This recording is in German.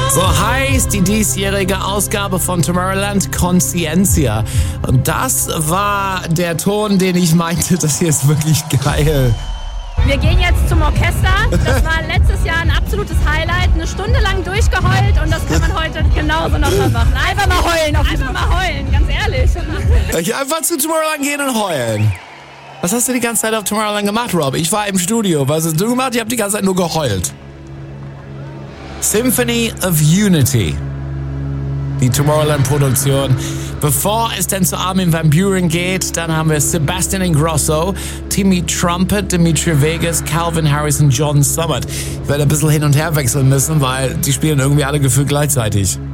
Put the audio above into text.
So heißt die diesjährige Ausgabe von Tomorrowland Conscientia. Und das war der Ton, den ich meinte, das hier ist wirklich geil. Wir gehen jetzt zum Orchester. Das war letztes Jahr ein absolutes Highlight. Eine Stunde lang durchgeheult und das kann man heute genauso nochmal machen. Einfach mal heulen. Einfach mal heulen, ganz ehrlich. Einfach zu Tomorrowland gehen und heulen. Was hast du die ganze Zeit auf Tomorrowland gemacht, Rob? Ich war im Studio. Was hast du gemacht? Ich habe die ganze Zeit nur geheult. Symphony of Unity. Die Tomorrowland-Produktion. Bevor es dann zu Armin van Buuren geht, dann haben wir Sebastian Ingrosso, Timmy Trumpet, Dimitri Vegas, Calvin Harris und John Summit. Ich werde ein bisschen hin und her wechseln müssen, weil die spielen irgendwie alle gefühlt gleichzeitig.